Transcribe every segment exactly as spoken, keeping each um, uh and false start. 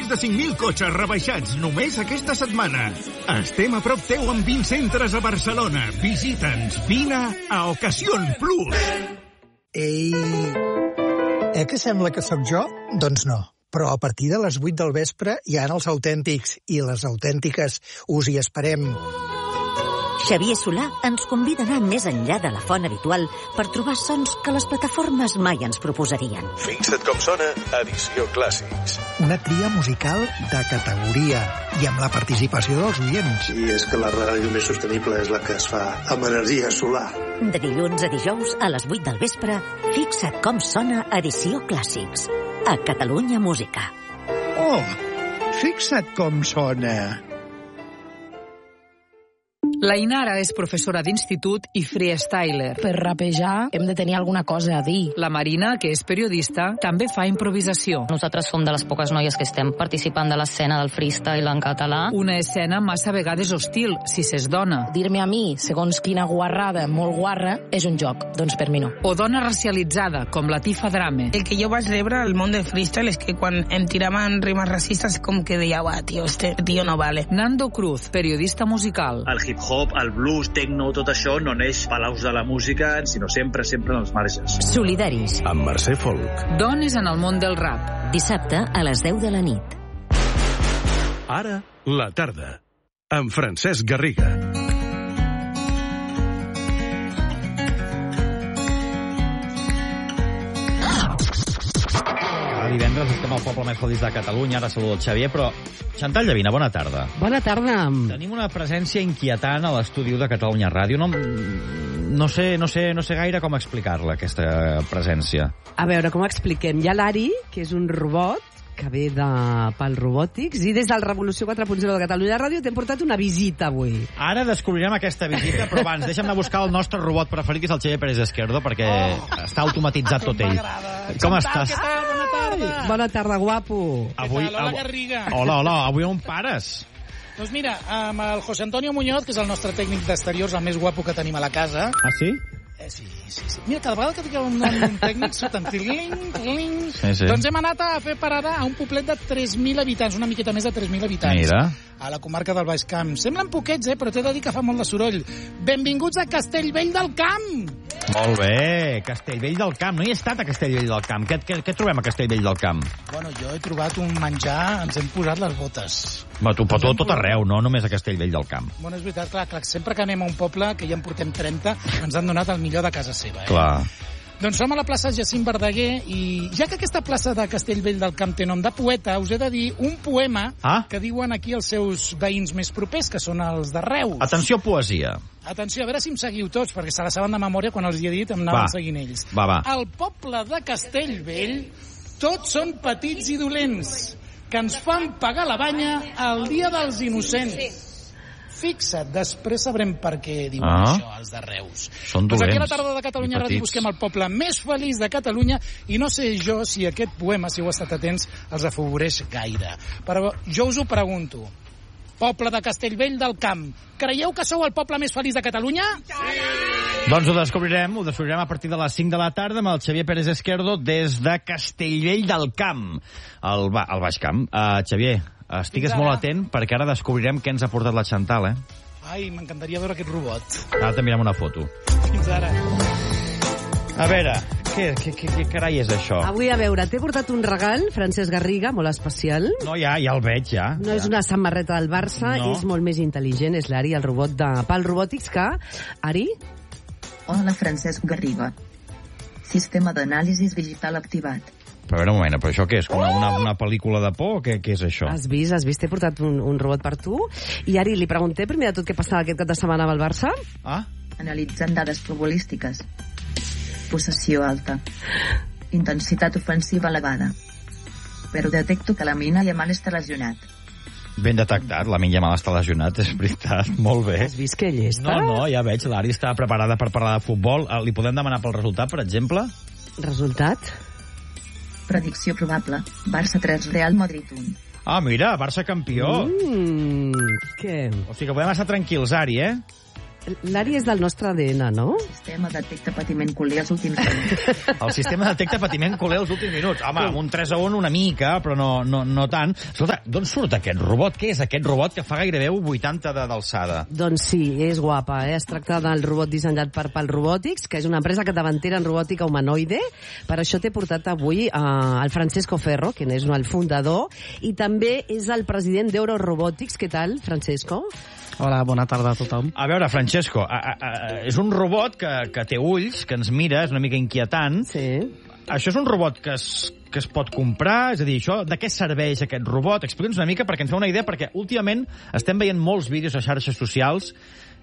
Més de cinc mil cotxes rebaixats només aquesta setmana. Estem a prop teu amb vint centres a Barcelona. Visita'ns. Vine a Ocasión Plus. Ei... Eh que sembla que sóc jo? Doncs no. Però a partir de les vuit del vespre hi ha els autèntics i les autèntiques. Us hi esperem. Xavier Solà ens convida a anar més enllà de la font habitual per trobar sons que les plataformes mai ens proposarien. Fixa't com sona Edició Clàssics. Una tria musical de categoria i amb la participació dels oients. I és que la ràdio més sostenible és la que es fa amb energia solar. De dilluns a dijous a les vuit del vespre, fixa't com sona Edició Clàssics. A Catalunya Música. Oh, fixa't com sona. La Inara és professora d'institut i freestyler. Per rapejar hem de tenir alguna cosa a dir. La Marina, que és periodista, també fa improvisació. Nosaltres som de les poques noies que estem participant de l'escena del freestyle en català. Una escena massa vegades hostil, si s'és dona. Dir-me a mi, segons quina guarrada molt guarra, és un joc. Doncs per mi no. O dona racialitzada, com la Tifa Drame. El que jo vaig rebre al món del freestyle és que quan em tiraven rimes racistes com que deia, uah, tio, este tio no vale. Nando Cruz, periodista musical. El hip-hop, el blues, techno, tot això no neix palaus de la música, sinó sempre, sempre en els marges. Solidaris. Amb Mercè Folk. Dones en el món del rap. Dissabte a les deu de la nit. Ara, la tarda. Amb Francesc Garriga. Divendres estem al poble més feliç de Catalunya. Ara saludo el Xavier, però... Chantal Llavina, bona tarda. Bona tarda. Tenim una presència inquietant a l'estudi de Catalunya Ràdio. No, no, sé, no, sé, no sé gaire com explicar-la, aquesta presència. A veure, com ho expliquem? Hi ha l'Ari, que és un robot que ve de Pal Robòtics, i des del Revolució quatre punt zero de Catalunya Ràdio t'hem portat una visita avui. Ara descobrirem aquesta visita, però abans deixa'm anar a buscar el nostre robot preferit, que és el Xavier Pérez Esquerdo, perquè oh, està automatitzat tot ell. Com estàs? Què tal? Bona tarda. Bona tarda, guapo. Avui, Hola, Garriga. Hola, hola, avui on pares? Doncs mira, amb el José Antonio Muñoz, que és el nostre tècnic d'exteriors, el més guapo que tenim a la casa. Ah, sí? Eh, sí, sí, sí. Mira, cada vegada que tinc un, un tècnic surten tiling, tiling. Sí, sí. Doncs hem anat a fer parada a un poblet de tres mil habitants, una miqueta més de tres mil habitants. Mira. A la comarca del Baix Camp. Semblen poquets, eh, però t'he de dir que fa molt de soroll. Benvinguts a Castellvell del Camp! Molt bé, Castellvell del Camp. No hi he estat a Castellvell del Camp. Què, què, què trobem a Castellvell del Camp? Bueno, jo he trobat un menjar, ens hem posat les botes. Va, tu, però tot, tot arreu, no només a Castellvell del Camp. Bueno, és veritat, clar, clar, sempre que anem a un poble, que ja en portem trenta, ens han donat el millor de casa seva. Eh? Clar. Doncs som a la plaça Jacint Verdaguer i ja que aquesta plaça de Castellvell del Camp té nom de poeta, us he de dir un poema ah? que diuen aquí els seus veïns més propers, que són els de Reus. Atenció, poesia. Atenció, a veure si em seguiu tots, perquè se la saben de memòria quan els hi he dit, em anaven va. seguint ells. Va, va. Al poble de Castellvell tots són petits i dolents, que ens fan pagar la banya el dia dels innocents. Fixa't, després sabrem per què diuen ah. això, els de Reus. Són dolents. Doncs aquí a la tarda de Catalunya Ràdio busquem el poble més feliç de Catalunya i no sé jo si aquest poema, si heu estat atents, els afavoreix gaire. Però jo us ho pregunto. Poble de Castellvell del Camp, creieu que sou el poble més feliç de Catalunya? Sí! Doncs ho descobrirem, ho descobrirem a partir de les cinc de la tarda amb el Xavier Pérez Esquerdo des de Castellvell del Camp, al, ba al Baix Camp. Uh, Xavier, estigues molt atent perquè ara descobrirem què ens ha portat la Chantal, eh? Ai, m'encantaria veure aquest robot. Ara te mirem una foto. Fins ara. A veure, què, què, què, què carai és això? Avui, a veure, t'he portat un regal, Francesc Garriga, molt especial. No, ja, ja el veig, ja. No ja. és una samarreta del Barça, no. És molt més intel·ligent, és l'Ari, el robot de Pal Robòtics, que... Ari? Hola, Francesc Garriga. Sistema d'anàlisi digital activat. Però a veure un moment, però això què és? Una, una, una pel·lícula de por o què, què és això? Has vist, has vist, t'he portat un, un robot per tu. I Ari, li pregunté primer de tot què passava aquest cap de setmana amb el Barça. Ah? Analitzant dades futbolístiques. Possessió alta. Intensitat ofensiva elevada. Però detecto que la Lamine Yamal està lesionat. Ben detectat, la Lamine Yamal està lesionat, és veritat, molt bé. Has vist que ell està? No, no, ja veig, l'Ari està preparada per parlar de futbol. Li podem demanar pel resultat, per exemple? Resultat? Predicció probable. Barça tres, Real Madrid un. Ah, mira, Barça campió. Mm, què? O sigui que podem estar tranquils, Ari, eh? L'Ari és del nostre A D N, no? El sistema detecta patiment culer els últims minuts. El sistema detecta patiment culer els últims minuts. Home, amb un tres a un una mica, però no, no, no tant. Escolta, d'on surt aquest robot? Què és aquest robot que fa gairebé vuitanta d'alçada? Doncs sí, és guapa, eh? Es tracta del robot dissenyat per Pal Robotics, que és una empresa capdavantera en robòtica humanoide. Per això t'he portat avui eh, el Francesco Ferro, que és el fundador, i també és el president d'Euro Robotics. Què tal, Francesco? Hola, bona tarda a tothom. A veure, Francesco, a, a, a, és un robot que, que té ulls, que ens mira, és una mica inquietant. Sí. Això és un robot que es, que es pot comprar? És a dir, això, de què serveix aquest robot? Explica'ns una mica perquè ens fa una idea, perquè últimament estem veient molts vídeos a xarxes socials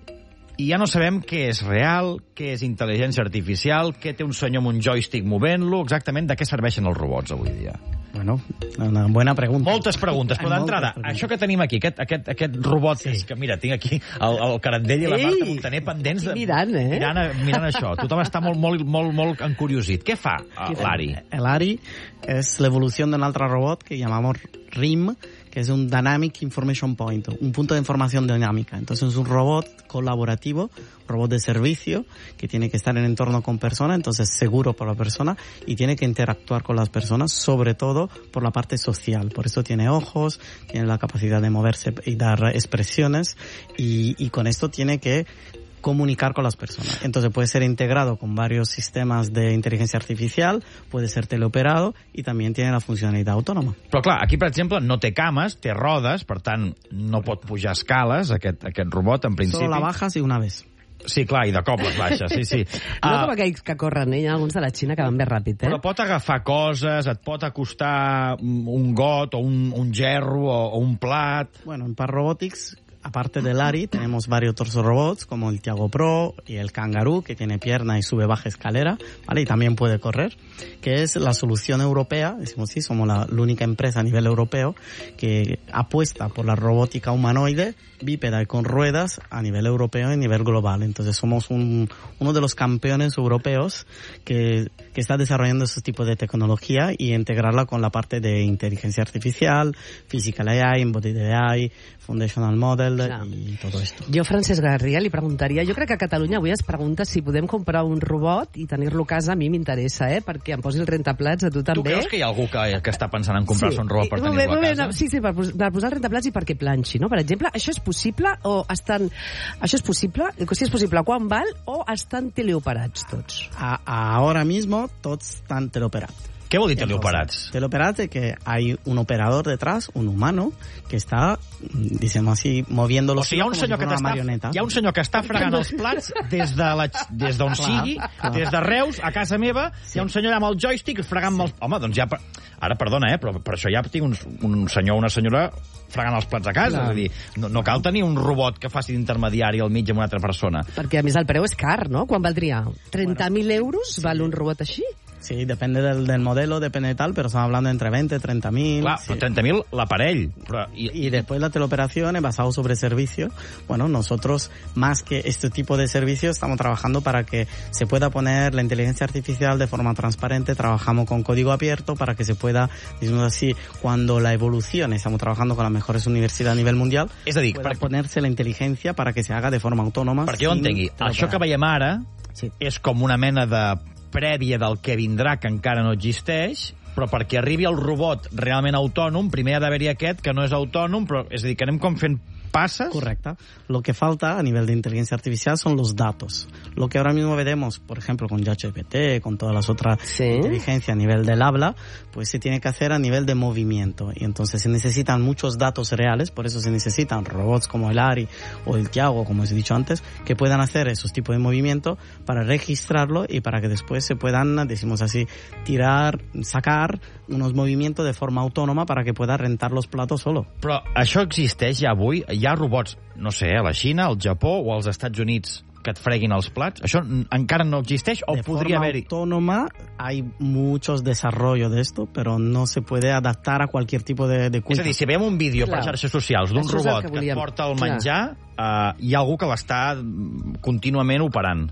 i ja no sabem què és real, què és intel·ligència artificial, què té un senyor amb un joystick movent-lo, exactament de què serveixen els robots avui dia. Bueno, una bona pregunta. Moltes preguntes, però d'entrada, això que tenim aquí, aquest, aquest, aquest robot, sí. que, és, que mira, tinc aquí el, el Carandell i la Marta Montaner pendents de, mirant, eh? mirant, mirant això. Tothom està molt, molt, molt, molt encuriosito. Què fa l'Ari? L'Ari és l'evolució d'un altre robot que llamamos R I M, que es un Dynamic Information Point, un punto de información dinámica. Entonces es un robot colaborativo, robot de servicio, que tiene que estar en entorno con personas, entonces seguro por la persona, y tiene que interactuar con las personas, sobre todo por la parte social. Por eso tiene ojos, tiene la capacidad de moverse y dar expresiones, y, y con esto tiene que comunicar con las personas. Entonces puede ser integrado con varios sistemas de inteligencia artificial, puede ser teleoperado y también tiene la funcionalidad autónoma. Però clar, aquí, per exemple, no té cames, té rodes, per tant, no pot pujar escales, aquest, aquest robot, en principi. Solo la bajas y una vez. Sí, clar, i de cop les baixes, sí, sí. No uh, com aquells que corren, eh? Hi ha alguns de la Xina que van més ràpid, eh? Però pot agafar coses, et pot acostar un got o un, un gerro o, o un plat... Bueno, en Pal Robotics, aparte del Ari, tenemos varios otros robots, como el Tiago Pro y el Kangaroo, que tiene pierna y sube baja escalera, ¿vale? Y también puede correr, que es la solución europea, decimos sí, somos la, la única empresa a nivel europeo que apuesta por la robótica humanoide, bípeda y con ruedas a nivel europeo y a nivel global. Entonces somos un, uno de los campeones europeos que, que está desarrollando ese tipo de tecnología y integrarla con la parte de inteligencia artificial, physical A I, embodied A I, foundational model, clar, i tot esto. Jo, Francesc Garriga, li preguntaria... Jo crec que a Catalunya avui es pregunta si podem comprar un robot i tenir-lo a casa. A mi m'interessa, eh? Perquè em posi el rentaplats, a tu també. Tu creus que hi ha algú que, que està pensant en comprar-se sí. un robot per tenir-lo a casa? No, sí, sí, per, per posar el rentaplats i perquè planxi, no? Per exemple, això és possible o estan... Això és possible? Si és possible, quan val? O estan teleoperats tots? A, ahora mismo tots estan teleoperats. ¿Qué vol dir teleoperats? Teleoperats es que hay un operador detrás, un humano, que está, dicemos así, moviendo los o sigui, hi ha un senyor que t'està, hi ha un senyor que està fregant els plats des de la, des d'on sigui, clar. Des de Reus, a casa meva, sí. Hi ha un senyor amb el joystick fregant sí. els... Home, doncs ja... Ara, perdona, eh, però per això ja tinc un, un senyor o una senyora fregant els plats a casa. Clar. És a dir, no, no cal tenir un robot que faci d'intermediari al mig amb una altra persona. Perquè, a més, el preu és car, no? Quan valdria? trenta mil euros sí. val un robot així? Sí, depende del, del modelo, depende de tal, pero estamos hablando de entre veinte, treinta mil. Claro, sí. treinta mil l'aparell. Y, y después la teleoperación es basado sobre servicio. Bueno, nosotros, más que este tipo de servicios, estamos trabajando para que se pueda poner la inteligencia artificial de forma transparente. Trabajamos con código abierto para que se pueda, digamos así, cuando la evolución, estamos trabajando con las mejores universidades a nivel mundial, és a dir, pueda per... ponerse la inteligencia para que se haga de forma autónoma. Perquè jo entengui, això que veiem ara sí. és com una mena de prèvia del que vindrà, que encara no existeix, però perquè arribi el robot realment autònom, primer ha d'haver-hi aquest que no és autònom, però és a dir, que anem com fent pasas. Correcto. Lo que falta a nivel de inteligencia artificial son los datos. Lo que ahora mismo veremos, por ejemplo, con ChatGPT, con todas las otras ¿sí? inteligencias a nivel del habla, pues se tiene que hacer a nivel de movimiento. Y entonces se necesitan muchos datos reales, por eso se necesitan robots como el Ari o el Tiago, como os he dicho antes, que puedan hacer esos tipos de movimiento para registrarlo y para que después se puedan, decimos así, tirar, sacar unos movimientos de forma autónoma para que pueda rentar los platos solo. Però això existeix ja avui? Hi ha robots, no sé, a la Xina, al Japó o als Estats Units que et freguin els plats? Això encara no existeix o de podria haver-hi? De forma autónoma hay muchos desarrollos de esto, pero no se puede adaptar a cualquier tipo de, de cuenta. És a dir, si veiem un vídeo per xarxes socials d'un robot que, que et porta el menjar, uh, hi ha algú que l'està contínuament operant.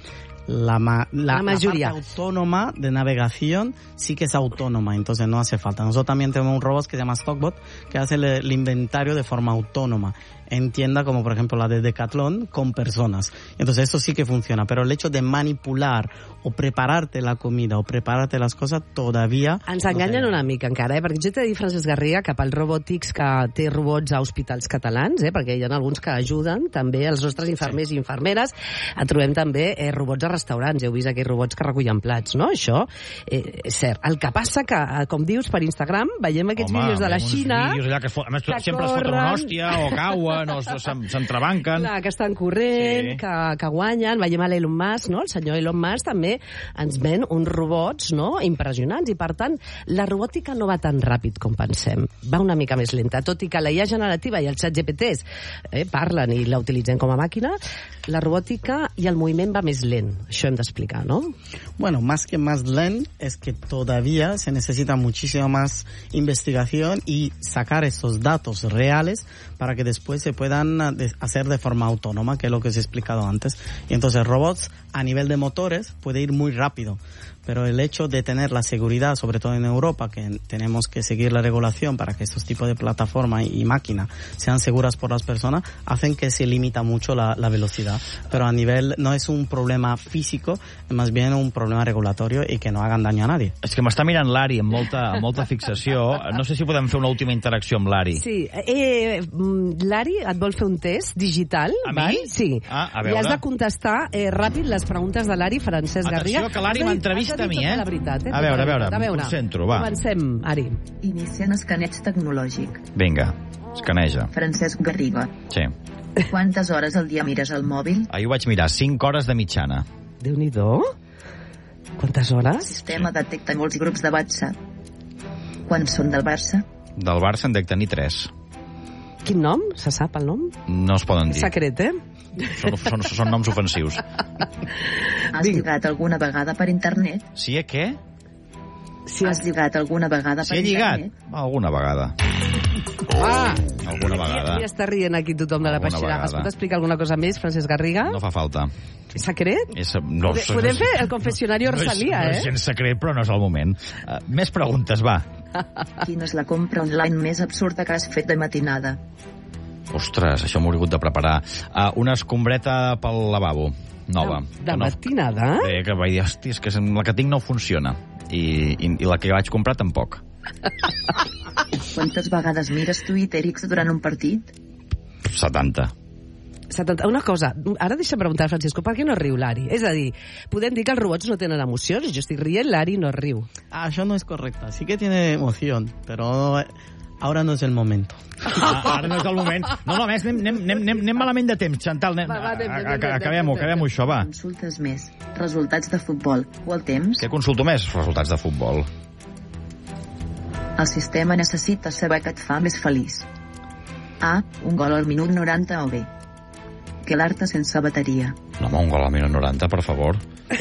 La, ma la, la mayoría. La parte autónoma de navegación sí que es autónoma, entonces no hace falta. Nosotros también tenemos un robot que se llama Stockbot, que hace el, el inventario de forma autónoma. en tienda como por ejemplo la de Decathlon con personas. Entonces eso sí que funciona, pero el hecho de manipular o prepararte la comida o prepararte las cosas todavía... Ens enganyen una mica encara, eh? Perquè jo t'he de dir, Francesc Garriga, que pel Robotix que té robots a hospitals catalans, eh? Perquè hi ha alguns que ajuden també els nostres infermers i infermeres, trobem també eh, robots a restaurants, heu vist aquells robots que recullen plats, no? Això eh, és cert. El que passa que, com dius, per Instagram veiem aquests Home, vídeos de la Xina... Vídeos allà que, fo... a més, que sempre corren... es foten una hòstia o cauen o s'entrebanquen. Clar, que estan corrent, sí. que, que guanyen. Veiem a l'Elon Musk, no? El senyor Elon Musk també ens ven uns robots, no?, impressionants, i per tant la robòtica no va tan ràpid com pensem, va una mica més lenta, tot i que la I A generativa i els chat G P Ts eh, parlen i la utilitzen com a màquina, la robòtica i el moviment va més lent, això hem d'explicar, ¿no? Bueno, más que más lent, es que todavía se necesita muchísima más investigación y sacar estos datos reales para que después se puedan hacer de forma autónoma, que es lo que os he explicado antes. Y entonces robots a nivel de motores puede ir muy rápido, pero el hecho de tener la seguridad, sobre todo en Europa, que tenemos que seguir la regulación para que estos tipos de plataformas y máquinas sean seguras por las personas, hacen que se limita mucho la, la velocidad. Pero a nivel, no es un problema físico, es más bien un problema regulatorio y que no hagan daño a nadie. És que m'està mirant l'Ari amb molta, amb molta fixació. No sé si podem fer una última interacció amb l'Ari. Sí. Eh, L'Ari et vol fer un test digital. A val? mi? Sí. Ah, a veure. I has de contestar eh, ràpid les preguntes de l'Ari, Francesc Garriga. Atenció, que l'Ari m'entrevista a mi, eh? La veritat, eh? A veure, a veure, a veure. em concentro, va. Comencem, Ari. Iniciant escaneig tecnològic. Vinga, escaneja. Francesc Garriga. Sí. Quantes hores al dia mires el mòbil? Ahir ho vaig mirar, cinc hores de mitjana. Déu-n'hi-do. Quantes hores? El sistema detecta molts grups de WhatsApp. Quants són del Barça? Del Barça en dec tenir tres. Quin nom? Se sap el nom? No es poden dir. Secret, eh? Són, són, són noms ofensius. Has lligat alguna vegada per internet? Sí, eh, què? Si has lligat alguna vegada si per lligat? internet? Alguna vegada. Ah! Alguna vegada. Ja està rient aquí tothom de la Alguna peixera. vegada. Es pot explicar alguna cosa més, Francesc Garriga? No fa falta. Secret? És, no, Podem, podem fer el confessionario Rosalía, no és, eh? no és gens secret, però no és el moment. Uh, més preguntes, va. Quina és la compra online més absurda que has fet de matinada? Ostres, això m'ho he hagut de preparar. Uh, una escombreta pel lavabo, nova. De, de matinada? No, bé, que vaig dir, hòstia, és que la que tinc no funciona. I, i, i la que vaig comprar tampoc. Quantes vegades mires Twitter X durant un partit? setanta. setanta. Una cosa, ara deixa preguntar a Francisco, per què no riu l'Ari? És a dir, podem dir que els robots no tenen emocions? Jo estic rient, l'Ari no riu. Ah, això no és correcte. Sí que tiene emoción, però ahora no és el momento. Ah, ara no és el moment. No, no, a més, anem, anem, anem, anem malament de temps, Chantal. Anem, Va, va, anem, anem, anem, acabem-ho, acabem-ho, això, va. Consultes més. Resultats de futbol o el temps? Què consulto més? Resultats de futbol. El sistema necessita saber què et fa més feliç. A. Un gol al minut noranta o B. Quedar-te sense bateria. No, home, un gol al minut noranta, per favor.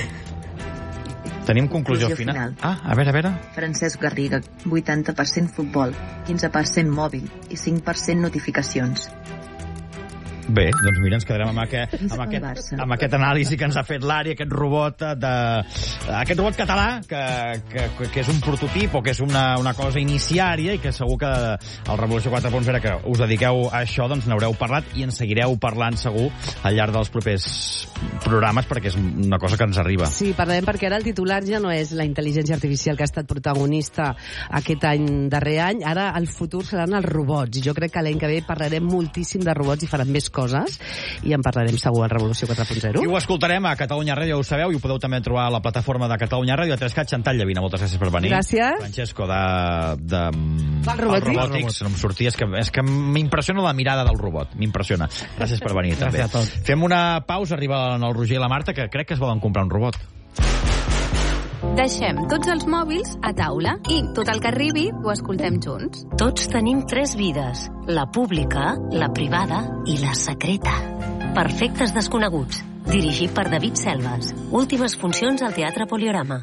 Tenim conclusió, Conclusió final. final. Ah, a veure, a veure. Francesc Garriga, vuitanta per cent futbol, quinze per cent mòbil i cinc per cent notificacions. Bé, doncs mira, ens quedarem amb aquest, amb aquest, amb aquest anàlisi que ens ha fet l'Ari, aquest robot de, aquest robot català que, que, que és un prototip o que és una, una cosa iniciària i que segur que el Revolució quatre punt zero que us dediqueu a això, doncs n'haureu parlat i en seguireu parlant segur al llarg dels propers programes perquè és una cosa que ens arriba. Sí, parlarem perquè ara el titular ja no és la intel·ligència artificial que ha estat protagonista aquest any, darrer any, ara el futur seran els robots i jo crec que l'any que ve parlarem moltíssim de robots i faran més coses i en parlarem segur a Revolució quatre punt zero. I ho escoltarem a Catalunya Ràdio, ja ho sabeu, i ho podeu també trobar a la plataforma de Catalunya Ràdio. A Trescat, Chantal Llavina, moltes gràcies per venir. Gràcies. Francesco, de... de Val Robòtics. Robòtics, no em sortia, és que, és que m'impressiona la mirada del robot, m'impressiona. Gràcies per venir, també. Gràcies a tots. Fem una pausa, arriben el Roger i la Marta, que crec que es volen comprar un robot. Deixem tots els mòbils a taula i tot el que arribi ho escoltem junts. Tots tenim tres vides, la pública, la privada i la secreta. Perfectes desconeguts, dirigit per David Selves. Últimes funcions al Teatre Poliorama.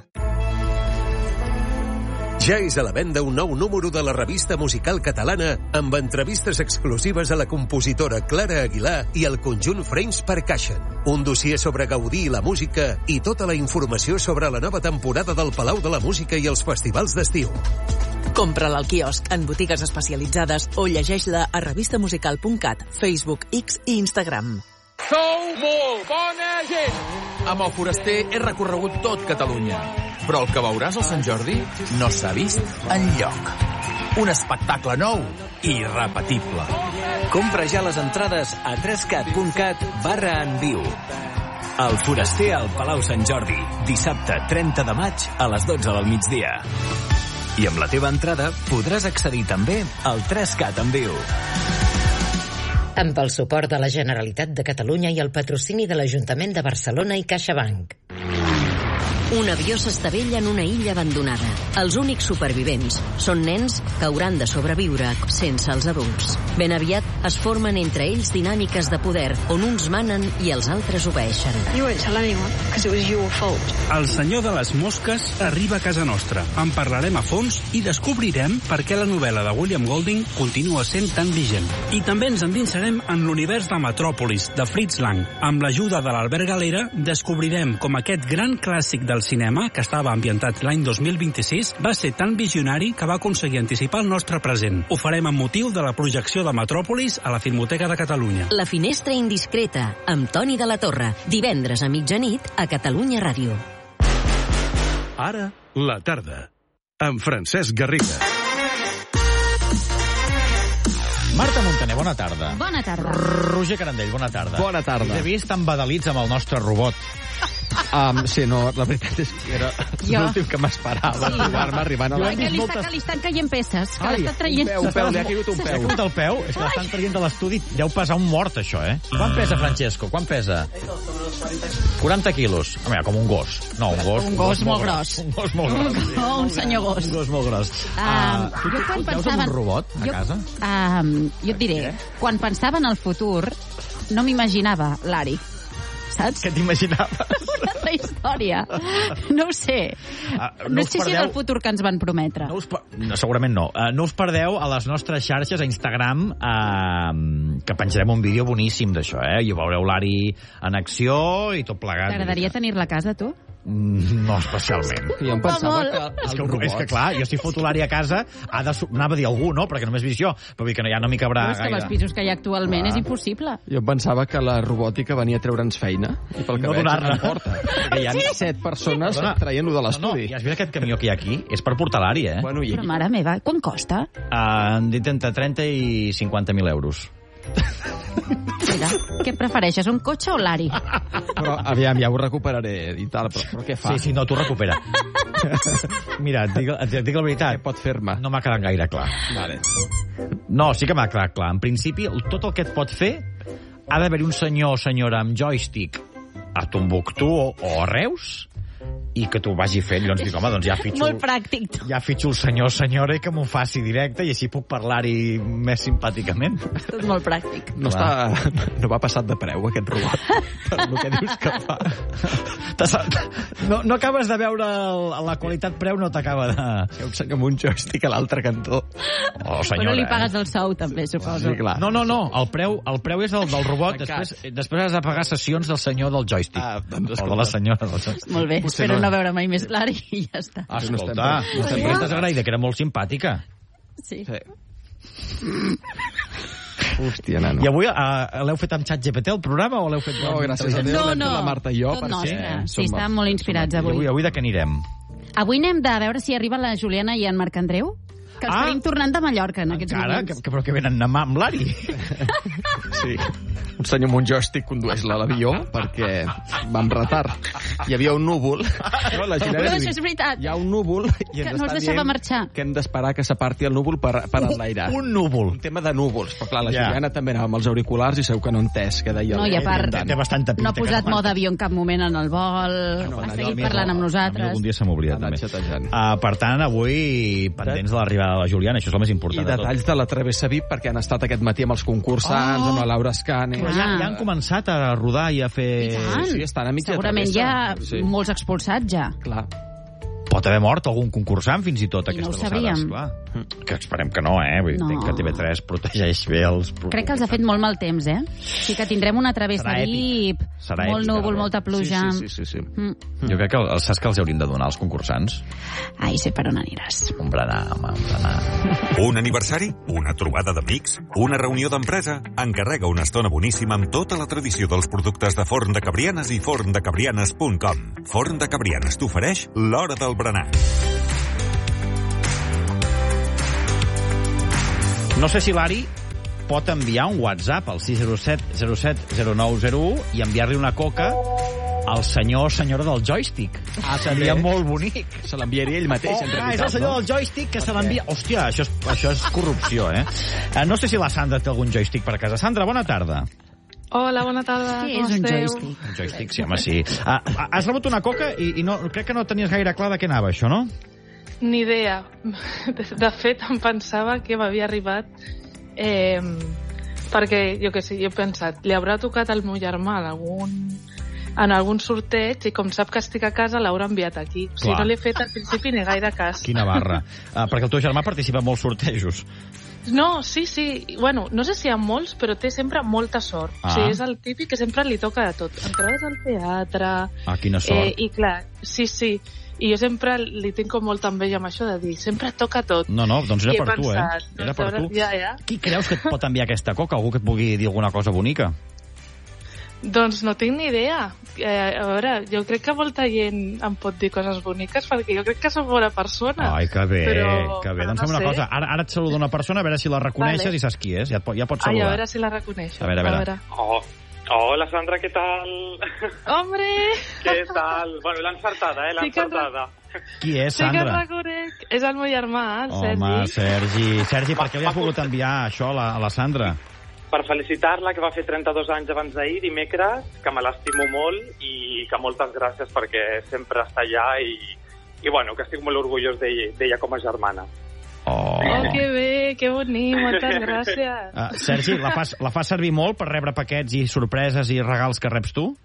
Ja és a la venda un nou número de la revista musical catalana amb entrevistes exclusives a la compositora Clara Aguilar i el conjunt Frames Percussion. Un dossier sobre Gaudí i la música i tota la informació sobre la nova temporada del Palau de la Música i els festivals d'estiu. Compra-la al quiosc, en botigues especialitzades o llegeix-la a revista musical punt cat, Facebook, X i Instagram. Sou molt bona gent! Amb el Foraster he recorregut tot Catalunya, però el que veuràs al Sant Jordi no s'ha vist enlloc. Un espectacle nou i irrepetible. Compra ja les entrades a trescat punt cat barra en viu. El Foraster al Palau Sant Jordi, dissabte trenta de maig a les dotze del migdia. I amb la teva entrada podràs accedir també al trescat en viu. Amb el suport de la Generalitat de Catalunya i el patrocini de l'Ajuntament de Barcelona i CaixaBank. Un avió s'estavella en una illa abandonada. Els únics supervivents són nens que hauran de sobreviure sense els adults. Ben aviat es formen entre ells dinàmiques de poder on uns manen i els altres obeeixen. El senyor de les mosques arriba a casa nostra. En parlarem a fons i descobrirem per què la novel·la de William Golding continua sent tan vigent. I també ens endinsarem en l'univers de Metròpolis, de Fritz Lang. Amb l'ajuda de l'Albert Galera descobrirem com aquest gran clàssic del cinema, que estava ambientat l'any dos mil vint-i-sis, va ser tan visionari que va aconseguir anticipar el nostre present. Ho farem amb motiu de la projecció de Metròpolis a la Filmoteca de Catalunya. La finestra indiscreta, amb Toni de la Torre, divendres a mitjanit a Catalunya Ràdio. Ara, la tarda, amb Francesc Garriga. Marta Montaner, bona tarda. Bona tarda. Roger Carandell, bona tarda. Bona tarda. Us he vist embadalits amb el nostre robot. Um, sí, no, la veritat és que era l'últim que m'esperava sí. trobar-me arribant a la... Que li, moltes... està, que li estan caient peces, que l'està traient... Un peu, un peu, li ha caigut un peu. S'ha caigut el peu? És que l'estan traient de l'estudi. Deu pesar un mort, això, eh? Quan pesa, Francesco? Quan pesa? quaranta quilos. Home, com un gos. No, un gos... Un gos molt gros. Un gos molt gros. Un, oh, un senyor gos. Un gos molt gros. Uh, tu jo quan pensava... un robot a casa? Uh, jo et diré, quan pensava en el futur, no m'imaginava l'Ari. Saps? Què t'imaginaves? Una altra història. No ho sé. Uh, no, no sé perdeu... si és el futur que ens van prometre. No us per... no, segurament no. Uh, no us perdeu a les nostres xarxes, a Instagram, uh, que penjarem un vídeo boníssim d'això, eh? I veureu l'Ari en acció i tot plegat. T'agradaria tenir-la a casa, tu? No especialment. Jo em pensava que... És que, és que clar, jo si foto l'Ari a casa, ha de, anava a dir algú, no? Perquè només he vist jo. Però vull que ja no m'hi cabrà gaire. Però és que els pisos que hi ha actualment ah. és impossible. Jo em pensava que la robòtica venia a treure'ns feina i pel que no veig no porta. Perquè hi ha sí. set persones Dona. traient-ho de l'estudi. No, no, i has vist aquest camió que hi ha aquí? És per portar l'Ari, eh? Bueno, i Però mare meva, quan costa? Uh, han dit entre trenta i cinquanta mil euros. Mira, què prefereixes, un cotxe o l'Ari? Però, aviam, ja ho recuperaré i tal, però, però què fa? Sí, sí, no, t'ho recupera. Mira, et dic, et dic la veritat. Què pot fer-me? No m'ha quedat gaire clar. Vale. No, sí que m'ha quedat clar. En principi, tot el que et pot fer ha d'haver-hi un senyor o senyora amb joystick a Tombuctú o, o a Reus i que t'ho vagi fent. I llavors dic, home, doncs ja fitxo... Molt pràctic. Ja fitxo el senyor o senyora i que m'ho faci directe i així puc parlar-hi més simpàticament. Tot molt pràctic. No, està, no va passat de preu, aquest robot, per el que dius que fa. No, no acabes de veure el, la qualitat preu, no t'acaba de... Hi ha un senyor amb un joystick a l'altre cantó. Oh, senyora, Però li pagues el sou, també, suposo. Sí, clar. No, no, no, el preu, el preu és el del robot, després, després has de pagar sessions del senyor del joystick. Ah, doncs, o de la senyora del joystick. Molt bé, Potser espero no. no veure mai més l'Ari i ja està. Escolta, no estem estàs agraïda, que era molt simpàtica. Sí. sí. Hòstia, nano. I avui uh, l'heu fet amb ChatGPT el programa o l'heu fet... No, gràcies a Déu, no, l'hem no. fet la Marta i jo. Tot per nostre. ser, sí, estan molt inspirats avui. avui. Avui de què anirem? Avui anem de veure si arriba la Juliana i en Marc Andreu, que els ah. tenim tornant de Mallorca en aquests Encara? moments. Que, però que venen amb, amb l'Ari. Sí. Un senyor amb un joystick condueix-la a l'avió perquè va amb retard. Hi havia un núvol. No, la Però això és veritat. Hi ha un núvol i que no ens deixava marxar. Que hem d'esperar que s'aparti el núvol per, per enlairar. Un núvol. Un tema de núvols. Però clar, la ja. Juliana també anava amb els auriculars i segur que no ha entès què deia. No, i a part, té bastanta pinta, no ha posat mode avió en cap moment en el vol, ah, no, ha seguit parlant amb nosaltres. Algun dia se m'ha oblidat, també. Uh, per tant, avui, pendents de l'arribada de la Juliana, això és el més important. I detalls de, de la Travessa V I P, perquè han estat aquest matí amb els concursants, oh. amb la Laura Escane. Però ja, ja han començat a rodar i a fer... I tant. Sí, estan a mitja Segurament travessa. hi ha sí. molts expulsats ja. Clar. Pot haver mort algun concursant, fins i tot, I aquestes no ho sabríem. Clar. Que esperem que no, eh? Vull dir No. que T V tres protegeix bé els... Crec que els ha fet molt mal temps, eh? Sí que tindrem una travessa Serà èpic. VIP, Serà molt èpic, núvol, Albert. molta pluja. Sí, sí, sí, sí. Mm. Jo crec que el- saps que els hauríem de donar als concursants? Ai, sé per on aniràs. Un berenar, home, un berenar. Un aniversari? Una trobada d'amics? Una reunió d'empresa? Encarrega una estona boníssima amb tota la tradició dels productes de Forn de Cabrianes i forn de cabrianes punt com. Forn de Cabrianes t'ofereix l'hora del berenar. No sé si l'Ari pot enviar un WhatsApp al sis zero set zero set zero nou zero u i enviar-li una coca al senyor o senyora del joystick. Ah, seria també. molt bonic. Se l'enviaria ell mateix, en Oh, realitat, és el senyor no? del joystick que se l'envia... Hòstia, això és, això és corrupció, eh? Eh, No sé si la Sandra té algun joystick per casa. Sandra, bona tarda. Hola, bona tarda. Què com és un esteu? joystick? Un joystick, sí, home, sí. Ah, has rebut una coca i, i no, crec que no tenies gaire clar de què anava, això, no? Ni idea. De, de fet, em pensava que m'havia arribat eh, perquè, jo què sé, jo he pensat, li haurà tocat al meu germà en algun, en algun sorteig i com sap que estic a casa l'haurà enviat aquí. O sigui, Clar. no l'he fet al principi ni gaire cas. Quina barra. Ah, perquè el teu germà participa en molts sortejos. No, sí, sí. Bueno, no sé si hi ha molts, però té sempre molta sort. Ah. O sigui, és el típic que sempre li toca de tot. Entrades al teatre... Ah, quina sort. Eh, I clar, sí, sí. I jo sempre li tinc com molta enveja amb això de dir, sempre et toca tot. No, no, doncs era I he per tu, eh? pensat, Era doncs, per ara- tu. Ja, ja. Qui creus que et pot enviar aquesta coca? Algú que et pugui dir alguna cosa bonica? Doncs no tinc ni idea. Eh, a veure, jo crec que molta gent em pot dir coses boniques perquè jo crec que soc bona persona. Ai, que bé, Però- que bé. però Doncs no fem una sé. cosa. Ara, ara et saluda una persona, a veure si la reconeixes Vale. i saps qui és. Ja et, pot- ja pots Ai, saludar. a veure si la reconeixo. A veure, a veure. Oh, hola Sandra, ¿qué tal? Hombre! ¿Qué tal? Bueno, l'ha encertada, eh? L'ha Sí que encertada. Qui és, Sí que el Sandra? reconec. És el meu germà, el Home, Sergi. Sergi. Sergi, per què li has volgut enviar això a la, a la Sandra? Per felicitar-la, que va fer trenta-dos anys abans d'ahir, dimecres, que me l'estimo molt i que moltes gràcies perquè sempre està allà i, i bueno, que estic molt orgullós d'ella, d'ella com a germana. Oh. Oh, que bé, que bonic, moltes gràcies. Uh, Sergi, la fas, la fas servir molt per rebre paquets i sorpreses i regals que reps tu?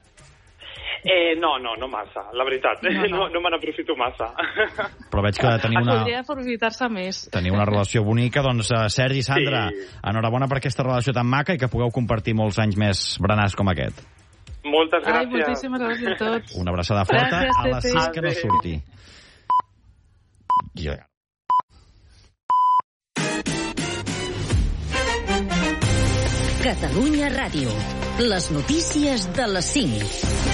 Eh, no, no, no massa, la veritat. No, No, no. no, no me n'aprofito massa. Però veig que teniu una, Podria aprofitar-se més. teniu una relació bonica. Doncs, uh, Sergi, Sandra, sí. enhorabona per aquesta relació tan maca i que pugueu compartir molts anys més berenars com aquest. Moltes Ai, gràcies. moltíssimes gràcies a tots. Una abraçada forta. Gràcies, A les Pepe. sis que no surti. Jo... Catalunya Ràdio. Les notícies de les cinc.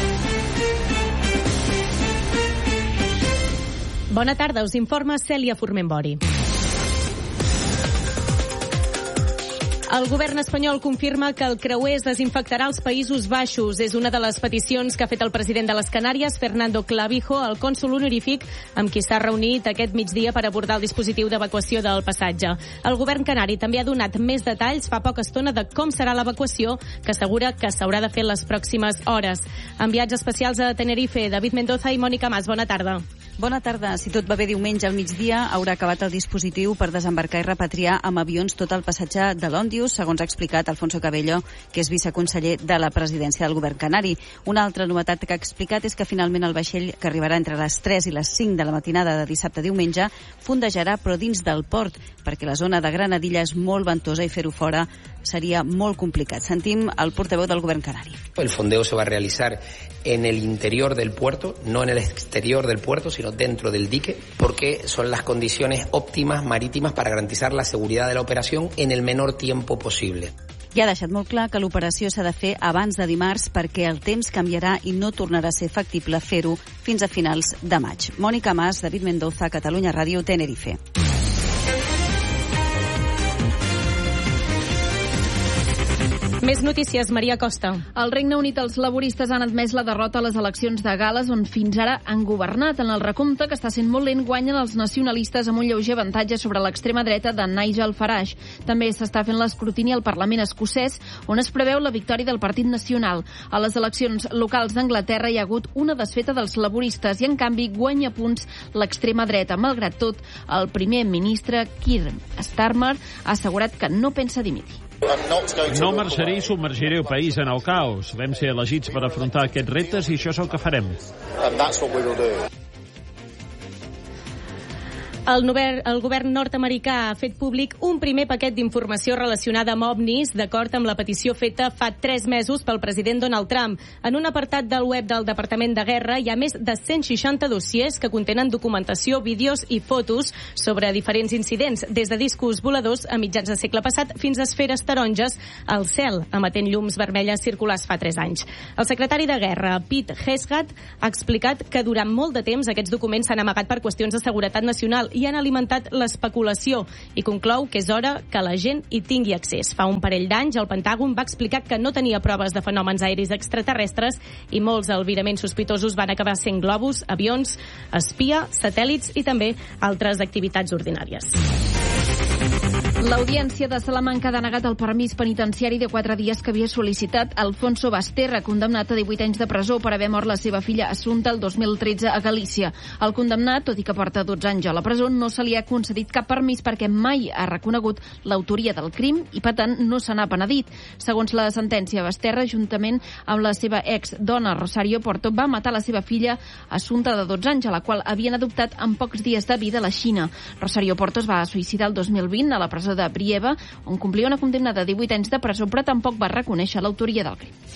Bona tarda, us informa Cèlia Formentbori. El govern espanyol confirma que el creuer es desinfectarà als Països Baixos. És una de les peticions que ha fet el president de les Canàries, Fernando Clavijo, el cònsol honorífic, amb qui s'ha reunit aquest migdia per abordar el dispositiu d'evacuació del passatge. El govern canari també ha donat més detalls fa poca estona de com serà l'evacuació, que assegura que s'haurà de fer les pròximes hores. Enviats especials a Tenerife, David Mendoza i Mònica Mas. Bona tarda. Bona tarda. Si tot va bé diumenge al migdia, haurà acabat el dispositiu per desembarcar i repatriar amb avions tot el passatge de l'Òndius, segons ha explicat Alfonso Cabello, que és viceconseller de la presidència del govern canari. Una altra novetat que ha explicat és que finalment el vaixell, que arribarà entre les tres i les cinc de la matinada de dissabte a diumenge, fondejarà però dins del port, perquè la zona de Granadilla és molt ventosa i fer-ho fora seria molt complicat. Sentim el portaveu del govern canari. El fondeo se va a realizar en el interior del puerto, no en el exterior del puerto, sino dentro del dique, porque son las condiciones óptimas marítimas para garantizar la seguridad de la operación en el menor tiempo posible. I ha deixat molt clar que l'operació s'ha de fer abans de dimarts perquè el temps canviarà i no tornarà a ser factible fer-ho fins a finals de maig. Mònica Mas, David Mendoza, Catalunya Ràdio, Tenerife. Més notícies, Maria Costa. Al Regne Unit, els laboristes han admès la derrota a les eleccions de Gales, on fins ara han governat. En el recompte, que està sent molt lent, guanyen els nacionalistes amb un lleuger avantatge sobre l'extrema dreta de Nigel Farage. També s'està fent l'escrutini al Parlament escocès, on es preveu la victòria del Partit Nacional. A les eleccions locals d'Anglaterra hi ha hagut una desfeta dels laboristes i, en canvi, guanya punts l'extrema dreta. Malgrat tot, el primer ministre, Keir Starmer, ha assegurat que no pensa dimitir. No marxaré i submergiré el país en el caos. Vam ser elegits per afrontar aquests reptes i això és el que farem. El, nover, el govern nord-americà ha fet públic un primer paquet d'informació relacionada amb ovnis, d'acord amb la petició feta fa tres mesos pel president Donald Trump. En un apartat del web del Departament de Guerra hi ha més de cent seixanta dossiers que contenen documentació, vídeos i fotos sobre diferents incidents, des de discos voladors a mitjans de segle passat fins a esferes taronges al cel, emetent llums vermelles circulars fa tres anys. El secretari de Guerra, Pete Hegseth, ha explicat que durant molt de temps aquests documents s'han amagat per qüestions de seguretat nacional i han alimentat l'especulació, i conclou que és hora que la gent hi tingui accés. Fa un parell d'anys, el Pentàgon va explicar que no tenia proves de fenòmens aeris extraterrestres i molts albiraments sospitosos van acabar sent globus, avions, espia, satèl·lits i també altres activitats ordinàries. L'Audiència de Salamanca ha denegat el permís penitenciari de quatre dies que havia sol·licitat Alfonso Basterra, condemnat a divuit anys de presó per haver mort la seva filla Assumpta el dos mil tretze a Galícia. El condemnat, tot i que porta dotze anys a la presó, no se li ha concedit cap permís perquè mai ha reconegut l'autoria del crim i, per tant, no se n'ha penedit. Segons la sentència, Basterra, juntament amb la seva ex-dona Rosario Porto, va matar la seva filla Assumpta de dotze anys, a la qual havien adoptat en pocs dies de vida a la Xina. Rosario Porto es va suïcidar el dos mil vint a la presó de Brieva, on complia una condemna de divuit anys de presó, però tampoc va reconèixer l'autoria del crim.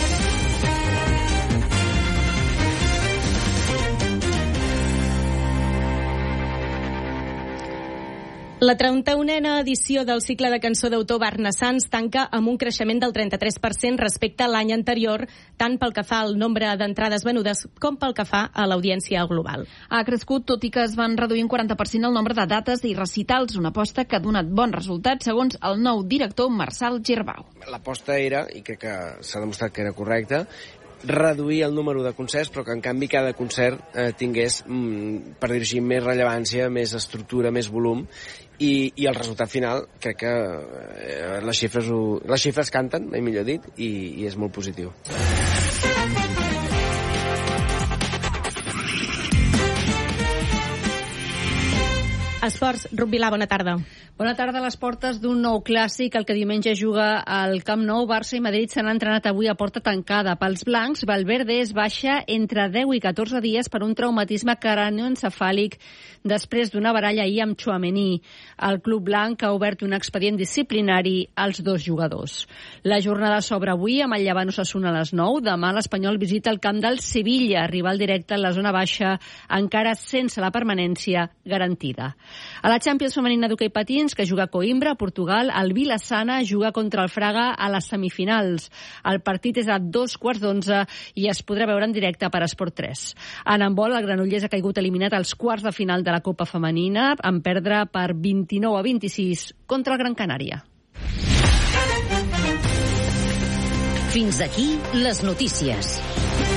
La trenta-unena edició del cicle de cançó d'autor Barnassans tanca amb un creixement del trenta-tres per cent respecte a l'any anterior, tant pel que fa al nombre d'entrades venudes com pel que fa a l'audiència global. Ha crescut, tot i que es van reduir un quaranta per cent el nombre de dates i recitals, una aposta que ha donat bons resultats, segons el nou director Marçal Girbau. L'aposta era, i crec que s'ha demostrat que era correcta, reduir el número de concerts, però que en canvi cada concert eh, tingués, mm, per dir-ho així, més rellevància, més estructura, més volum, i, i el resultat final crec que eh, les xifres ho, les xifres canten, mai millor dit, i, i és molt positiu. Esports, Ruth Vilà, bona tarda. Bona tarda. A les portes d'un nou clàssic, el que diumenge juga al Camp Nou. Barça i Madrid s'han entrenat avui a porta tancada. Pels blancs, Valverde es baixa entre deu i catorze dies per un traumatisme cranioencefàlic després d'una baralla ahir amb Tchouaméni. El club blanc ha obert un expedient disciplinari als dos jugadors. La jornada s'obre avui amb el Llevant Osasuna a les nou. Demà l'Espanyol visita el camp del Sevilla, rival directe en la zona baixa, encara sense la permanència garantida. A la Champions femenina d'hoquei patins, que juga a Coimbra, a Portugal, el Vilassana juga contra el Fraga a les semifinals. El partit és a dos quarts d'onze i es podrà veure en directe per Esport tres. En handbol, el Granollers ha caigut eliminat als quarts de final de la Copa Femenina, en perdre per vint-i-nou a vint-i-sis contra el Gran Canària. Fins aquí les notícies.